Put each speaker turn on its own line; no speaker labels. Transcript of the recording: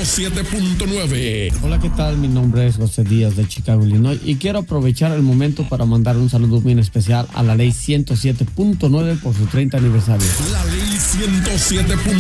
107.9.
Hola, ¿qué tal? Mi nombre es José Díaz de Chicago, Illinois, y quiero aprovechar el momento para mandar un saludo muy especial a la ley 107.9 por su 30 aniversario.
La ley 107.